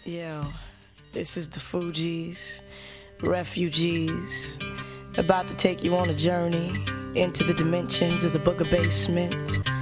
Yo, this is the Fugees, refugees, about to take you on a journey into the dimensions of the booger basement.